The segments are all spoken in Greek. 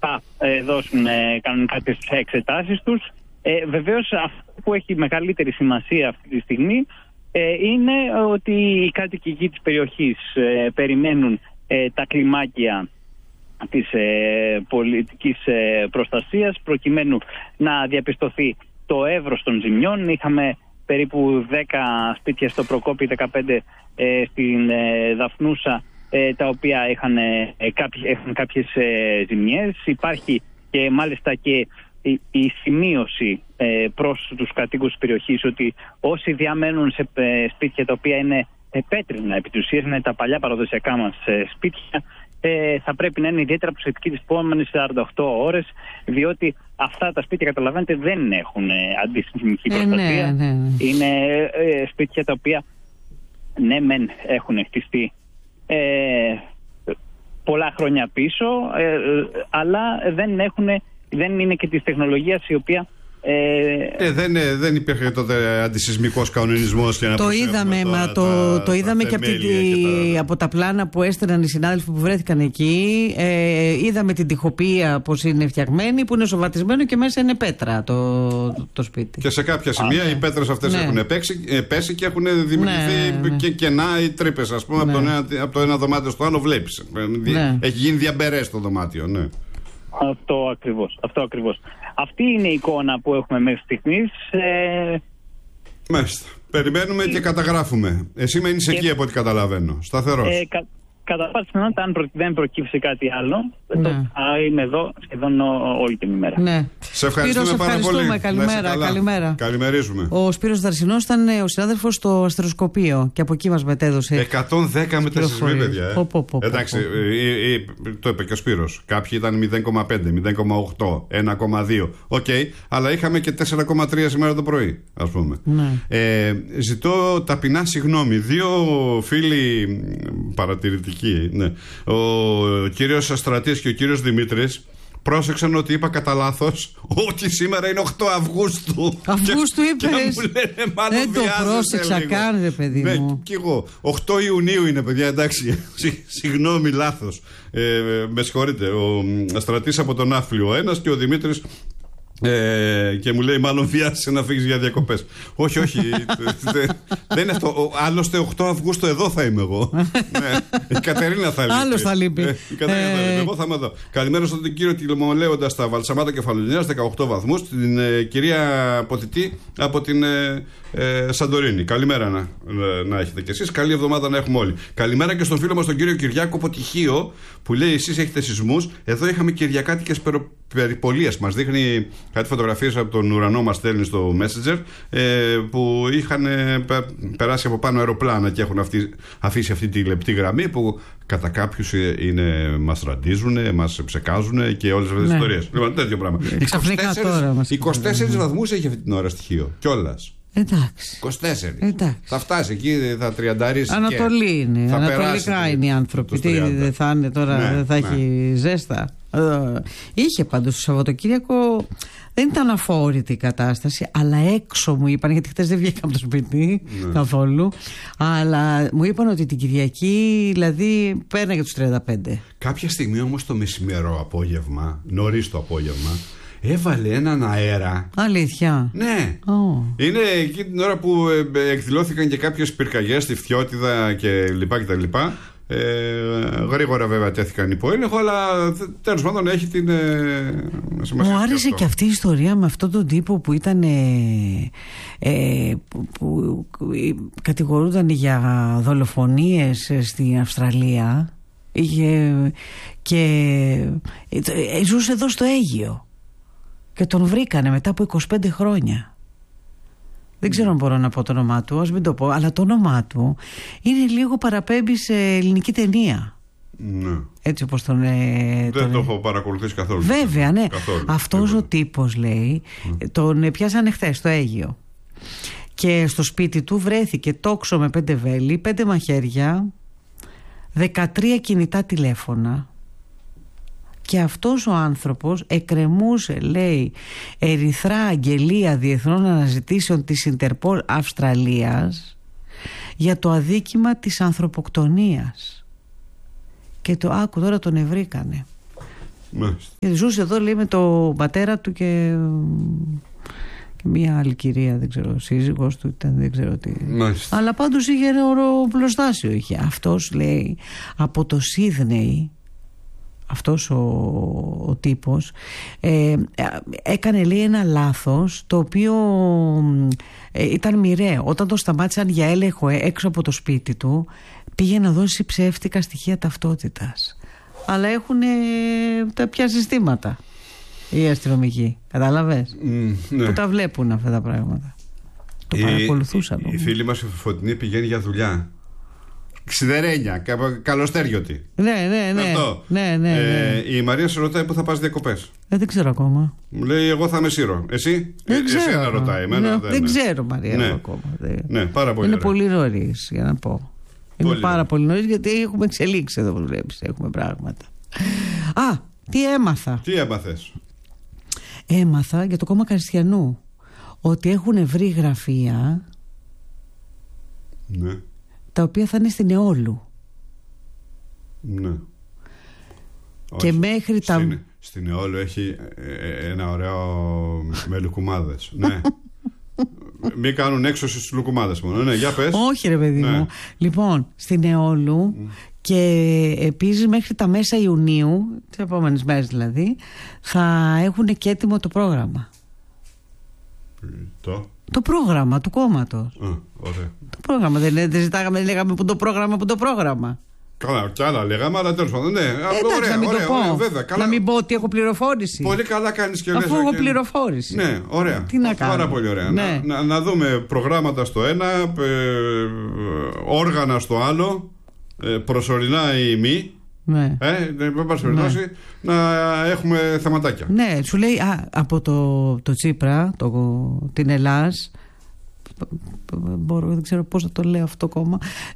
θα δώσουν κανονικά τις εξετάσεις τους. Βεβαίως αυτό που έχει μεγαλύτερη σημασία αυτή τη στιγμή είναι ότι οι κάτοικοι εκεί της περιοχής περιμένουν τα κλιμάκια της πολιτικής προστασίας προκειμένου να διαπιστωθεί το εύρος των ζημιών. Είχαμε περίπου 10 σπίτια στο Προκόπη, 15 στην Δαφνούσα, τα οποία έχουν κάποιες ζημιές. Υπάρχει και μάλιστα και η σημείωση προς τους κατοίκους της περιοχής ότι όσοι διαμένουν σε σπίτια τα οποία είναι πέτρινα, επί της ουσίας είναι τα παλιά παραδοσιακά μας σπίτια, θα πρέπει να είναι ιδιαίτερα προσεκτικοί τις επόμενες 48 ώρες, διότι αυτά τα σπίτια, καταλαβαίνετε, δεν έχουν αντισυσμική προστασία. Ναι. Είναι σπίτια τα οποία ναι μεν έχουν χτιστεί πολλά χρόνια πίσω, αλλά δεν είναι και της τεχνολογίας η οποία δεν υπήρχε τότε αντισυσμικός κανονισμός για να το είδαμε, το είδαμε και από τα πλάνα που έστελναν οι συνάδελφοι που βρέθηκαν εκεί. Είδαμε την τοιχοποιία πως είναι φτιαγμένη, που είναι σοβατισμένο και μέσα είναι πέτρα το σπίτι. Και σε κάποια σημεία οι πέτρες αυτές έχουν πέσει και έχουν δημιουργηθεί και κενά ή τρύπες, ας πούμε, από το ένα δωμάτιο στο άλλο βλέπεις. Έχει γίνει διαμπερές το δωμάτιο, ναι. Αυτό ακριβώς. Αυτή είναι η εικόνα που έχουμε μέχρι στιγμής. Μάλιστα. Περιμένουμε και καταγράφουμε. Εσύ μένεις εκεί από ό,τι καταλαβαίνω. Σταθερός. Κατά πάσα πιθανότητα, αν δεν προκύψει κάτι άλλο, θα είμαι εδώ σχεδόν όλη την ημέρα. Ναι. Σε ευχαριστούμε πάρα πολύ. Καλημέρα. Καλημερίζουμε. Ο Σπύρος Δαρσινός ήταν ο συνάδελφος στο αστεροσκοπείο και από εκεί μας μετέδωσε. 110 μετασυσμοί, παιδιά. Εντάξει, το είπε και ο Σπύρος. Κάποιοι ήταν 0,5, 0,8, 1,2. Οκ, αλλά είχαμε και 4,3 σήμερα το πρωί, ας πούμε. Ζητώ ταπεινά συγγνώμη. Δύο φίλοι παρατηρητικοί. Ναι. Ο κύριος Αστρατής και ο κύριος Δημήτρης πρόσεξαν ότι είπα κατά λάθος ότι σήμερα είναι 8 Αυγούστου. Αυγούστου είπες? Και μου λένε, μάλλον δεν το πρόσεξα καν, ρε παιδί μου. Ναι, κι εγώ. 8 Ιουνίου είναι, παιδιά, εντάξει. Συγγνώμη, λάθος. Με συγχωρείτε. Ο Αστρατής από τον Άφλιο ένας και ο Δημήτρης. Και μου λέει, μάλλον βιάζεσαι να φύγεις για διακοπές. Όχι, δεν είναι αυτό. Άλλωστε 8 Αυγούστου εδώ θα είμαι εγώ. Η Κατερίνα θα λείπει. Άλλος θα λείπει. Εγώ θα είμαι εδώ. Καλημέρα στον κύριο Τηλεμολέοντα στα Βαλσαμάτα Κεφαλονιάς, 18 βαθμούς. Την κυρία Ποθητή από την Σαντορίνη. Καλημέρα να έχετε κι εσείς. Καλή εβδομάδα να έχουμε όλοι. Καλημέρα και στον φίλο μας τον κύριο Κυριάκο Ποτυχείο, που λέει, εσείς έχετε σεισμούς. Εδώ είχαμε κυριακάτικες περιπολίες. Μας δείχνει κάτι φωτογραφίες από τον ουρανό, μας στέλνει στο Messenger, που είχαν περάσει από πάνω αεροπλάνα και έχουν αφήσει αυτή τη λεπτή γραμμή που κατά κάποιους μας ραντίζουν, μας ψεκάζουν και όλες αυτές τις ιστορίες. Λοιπόν, τέτοιο πράγμα. 24 βαθμούς έχει αυτή την ώρα στοιχείο κιόλας. Εντάξει. 24. Εντάξει. Θα φτάσει εκεί, θα τριανταρίσει. Ανατολή είναι. Ανατολικά είναι οι άνθρωποι. Τι δεν θα είναι τώρα, δεν θα έχει ζέστα. Είχε πάντως το Σαββατοκύριακο. Δεν ήταν αφόρητη η κατάσταση, αλλά έξω μου είπαν, γιατί χτες δεν βγήκα από το σπίτι καθόλου, αλλά μου είπαν ότι την Κυριακή δηλαδή πέρναγε τους 35. Κάποια στιγμή όμως το μεσημερό απόγευμα, νωρίς το απόγευμα, έβαλε έναν αέρα. Αλήθεια? Ναι. Είναι εκεί την ώρα που εκδηλώθηκαν και κάποιες πυρκαγιές στη Φθιώτιδα και λοιπά. Γρήγορα βέβαια τέθηκαν υπό έλεγχο, αλλά τέλος πάντων έχει την σημασία. Μου άρεσε και αυτή η ιστορία με αυτόν τον τύπο που ήταν που κατηγορούνταν για δολοφονίες στην Αυστραλία και ζούσε εδώ στο Αίγυο και τον βρήκανε μετά από 25 χρόνια. Δεν ξέρω αν μπορώ να πω το όνομά του, ας μην το πω, αλλά το όνομά του είναι λίγο παραπέμπει σε ελληνική ταινία. Ναι. Έτσι όπως τον... Δεν το έχω παρακολουθήσει καθόλου. Βέβαια, ναι. Καθόλου. Αυτός ο τύπος, λέει, τον πιάσανε χθες στο Αίγυο. Και στο σπίτι του βρέθηκε τόξο με 5 βέλη, 5 μαχαίρια, 13 κινητά τηλέφωνα. Και αυτός ο άνθρωπος εκκρεμούσε, λέει, ερυθρά αγγελία διεθνών αναζητήσεων της Ιντερπολ Αυστραλίας για το αδίκημα της ανθρωποκτονίας. Και το άκου τώρα, τον ευρήκανε. Και ζούσε εδώ, λέει, με το πατέρα του και μία άλλη κυρία, δεν ξέρω, σύζυγος του ήταν, δεν ξέρω τι. Μάλιστα. Αλλά πάντως είχε ένα οροπλωστάσιο είχε. Αυτός, λέει, από το Σίδνεϊ, αυτός ο τύπος έκανε, λέει, ένα λάθος το οποίο ήταν μοιραίο. Όταν το σταμάτησαν για έλεγχο έξω από το σπίτι του, πήγε να δώσει ψεύτικα στοιχεία ταυτότητας. Αλλά έχουν τα πια συστήματα οι αστυνομικοί, κατάλαβες, ναι. που τα βλέπουν αυτά τα πράγματα. Το παρακολουθούσαν. Η φίλη μας η Φωτεινή πηγαίνει για δουλειά. Ξιδερένια, καλοστέριωτη. Ναι. Αυτό. Ναι. Η Μαρία σε ρωτάει πού θα πας διακοπές. Δεν ξέρω ακόμα. Μου λέει, εγώ θα είμαι Σύρο. Εσύ? Δεν ξέρω. Εσύ να ρωτάει. Εμένα, δεν ξέρω, Μαρία, εγώ ακόμα. Ναι, πάρα πολύ. Είναι ωραία. πολύ νωρίς, για να πω. Είναι πάρα πολύ νωρίς, γιατί έχουμε εξελίξει εδώ που βλέπεις. Έχουμε πράγματα. Α, τι έμαθα. Τι έμαθες? Έμαθα για το κόμμα Χριστιανού ότι έχουν βρει γραφεία, ναι, τα οποία θα είναι στην Εόλου. Ναι. Και όχι. μέχρι Στην Εόλου έχει ένα ωραίο με λουκουμάδες. Ναι. Μην κάνουν έξωση στους λουκουμάδες μόνο. Ναι, για πες. Όχι, ρε παιδί μου. Λοιπόν, στην Εόλου και επίσης μέχρι τα μέσα Ιουνίου, τις επόμενες μέρες δηλαδή, θα έχουν και έτοιμο το πρόγραμμα. Το πρόγραμμα του κόμματος. Ωραία. Το πρόγραμμα. Δεν ζητάγαμε, δεν λέγαμε που το πρόγραμμα. Καλά, κι άλλα λέγαμε, αλλά τέλος πάντων. Ναι, εντάξει, να μην το πω. Βέβαια, καλά. Να μην πω ότι έχω πληροφόρηση. Πολύ καλά κάνεις και λες. Αφού έχω πληροφόρηση. Ναι, ωραία. Τι να κάνω. Πάρα πολύ ωραία. Ναι. Να δούμε προγράμματα στο ένα, όργανα στο άλλο, προσωρινά ή μη. Ναι. Να έχουμε θεματάκια. Ναι, σου λέει από το Τσίπρα, την Ελλάς. Δεν ξέρω πώς θα το λέω αυτό κόμμα.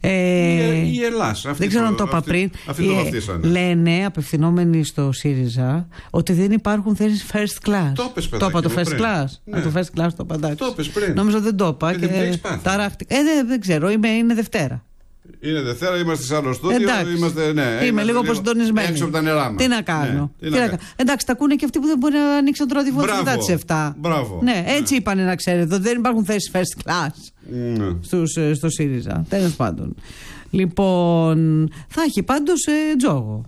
Η Ελλάς. Δεν ξέρω αν το είπα πριν. Λένε, απευθυνόμενοι στο ΣΥΡΙΖΑ, ότι δεν υπάρχουν θέσεις first class. Το είπα το first class. Ναι. Το first class το παντάξι. Το είπες πριν. Νόμιζα δεν το είπα. Ταράχτηκα. Δεν ξέρω, είναι Δευτέρα. Είναι Δευτέρα, είμαστε σε άλλο στούντιο. Είμαι λίγο προσυντονισμένη. Έξω από τα νερά μας. Τι να κάνω. Εντάξει, τα ακούνε και αυτοί που δεν μπορεί να ανοίξουν το ραδιόφωνο μετά τις 7. Μπράβο. Ναι, έτσι είπανε, να ξέρετε. Δεν υπάρχουν θέσεις first class στο ΣΥΡΙΖΑ. Τέλος πάντων. Λοιπόν, θα έχει πάντως τζόγο.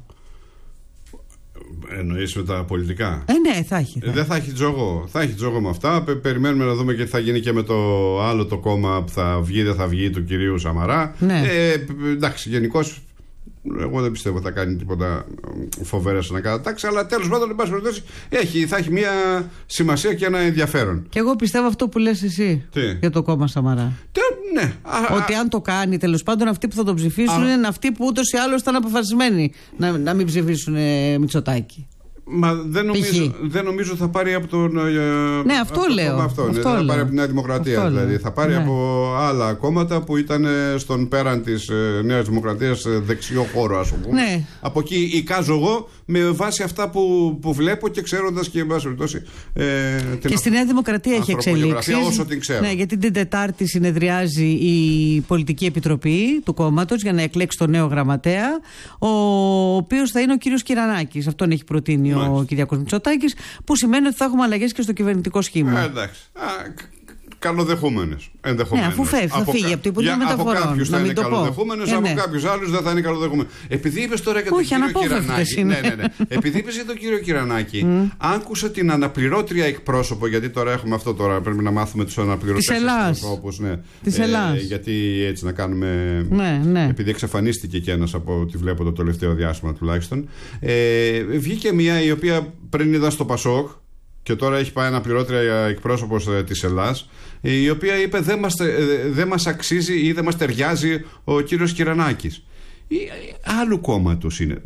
Εννοείς με τα πολιτικά? Ναι, θα έχει. Δεν θα έχει τζόγο. Θα έχει τζόγο με αυτά. Περιμένουμε να δούμε και τι θα γίνει και με το άλλο το κόμμα που θα βγει, δεν θα βγει, του κυρίου Σαμαρά. Ναι. Εντάξει, γενικώς εγώ δεν πιστεύω θα κάνει τίποτα φοβερές ανακατατάξεις, αλλά τέλος πάντων, εν πάση περιπτώσει, θα έχει μια σημασία και ένα ενδιαφέρον. Και εγώ πιστεύω αυτό που λες εσύ. Για το κόμμα Σαμαρά. Ναι. Ότι αν το κάνει, τέλος πάντων, αυτοί που θα τον ψηφίσουν είναι αυτοί που ούτως ή άλλως ήταν αποφασισμένοι να μην ψηφίσουν Μητσοτάκη. Μα δεν νομίζω θα πάρει από τον. Ναι, αυτό λέω. Θα πάρει από τη Νέα Δημοκρατία. Δηλαδή. Θα πάρει από άλλα κόμματα που ήταν στον πέραν της Νέας Δημοκρατίας δεξιό χώρο, ας πούμε. Ναι. Από εκεί εικάζω εγώ με βάση αυτά που βλέπω και ξέροντας και εν πάση περιπτώσει. Και στη Νέα Δημοκρατία έχει εξελίξει. Όσο την ξέρω. Ναι, γιατί την Τετάρτη συνεδριάζει η Πολιτική Επιτροπή του κόμματος για να εκλέξει τον νέο γραμματέα, ο οποίος θα είναι ο κύριος Κυρανάκης. Αυτόν έχει προτείνει ο Κυριάκος Μητσοτάκης, που σημαίνει ότι θα έχουμε αλλαγές και στο κυβερνητικό σχήμα. Εντάξει. Καλοδεχούμενες. Ναι, αφού φεύγει, θα φύγει από την Υπουργεία Μεταφορών. Από κάποιους θα είναι καλοδεχούμενες, από κάποιους άλλους δεν θα είναι καλοδεχούμενες. Επειδή είπες τώρα για τον κύριο Κυρανάκη. Ναι. Επειδή είπες για τον κύριο Κυρανάκη, άκουσα την αναπληρώτρια εκπρόσωπο, γιατί τώρα έχουμε αυτό τώρα. Πρέπει να μάθουμε τους αναπληρωτές εκπροσώπους. Της Ελλάς. Γιατί έτσι να κάνουμε. Ναι. Επειδή εξαφανίστηκε και ένας από ό,τι βλέπω το τελευταίο διάστημα τουλάχιστον. Βγήκε μια η οποία πριν ήταν στο Πασόκ. Και τώρα έχει πάει αναπληρώτρια εκπρόσωπος της Ελλάς, η οποία είπε δεν μας αξίζει ή δεν μας ταιριάζει ο κύριος Κυρανάκης. Άλλου κόμματος είναι.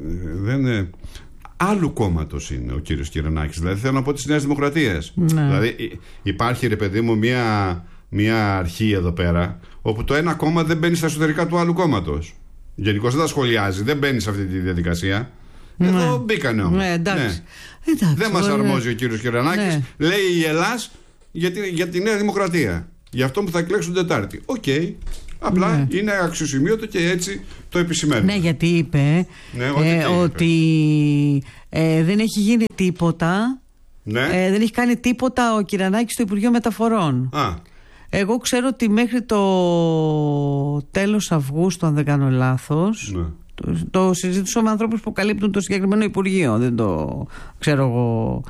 Άλλου κόμματος είναι ο κύριος Κυρανάκης. Δηλαδή θέλω να πω της Νέας Δημοκρατίας. Ναι. Δηλαδή υπάρχει, ρε παιδί μου, μια αρχή εδώ πέρα, όπου το ένα κόμμα δεν μπαίνει στα εσωτερικά του άλλου κόμματος. Γενικώς δεν τα σχολιάζει, δεν μπαίνει σε αυτή τη διαδικασία. Εδώ μπήκανε όμως. Ναι, εντάξει. Δεν μας αρμόζει ο κύριος Κυρανάκης. Λέει η Ελλάς για τη Νέα Δημοκρατία. Για αυτό που θα εκλέξουν Τετάρτη. Οκ. Απλά είναι αξιοσημείωτο και έτσι το επισημαίνει. Ναι, γιατί είπε ότι δεν έχει γίνει τίποτα. Ναι. Δεν έχει κάνει τίποτα ο Κυρανάκης στο Υπουργείο Μεταφορών. Εγώ ξέρω ότι μέχρι το τέλος Αυγούστου, αν δεν κάνω λάθος, το συζήτησα με ανθρώπους που καλύπτουν το συγκεκριμένο Υπουργείο, δεν το ξέρω εγώ,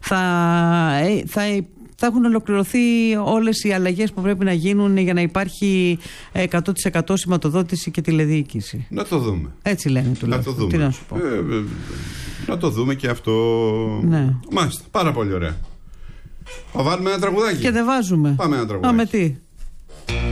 θα έχουν ολοκληρωθεί όλες οι αλλαγές που πρέπει να γίνουν για να υπάρχει 100% σηματοδότηση και τηλεδιοίκηση. Να το δούμε. Έτσι λένε τουλάχιστον. Τι να σου πω. Να το δούμε και αυτό. Ναι. Μάλιστα. Πάρα πολύ ωραία. Θα βάλουμε ένα τραγουδάκι. Και δεν βάζουμε. Πάμε ένα τραγουδάκι. Τι.